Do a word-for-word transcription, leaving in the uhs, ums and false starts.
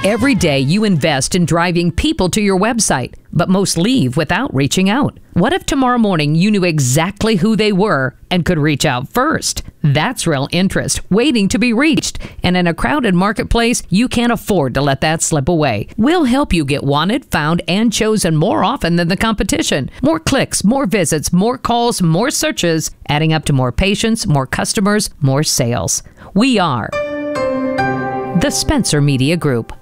Every day you invest in driving people to your website, but most leave without reaching out. What if tomorrow morning you knew exactly who they were and could reach out first? That's real interest waiting to be reached. And in a crowded marketplace, you can't afford to let that slip away. We'll help you get wanted, found, and chosen more often than the competition. More clicks, more visits, more calls, more searches, adding up to more patients, more customers, more sales. We are the Spencer Media Group.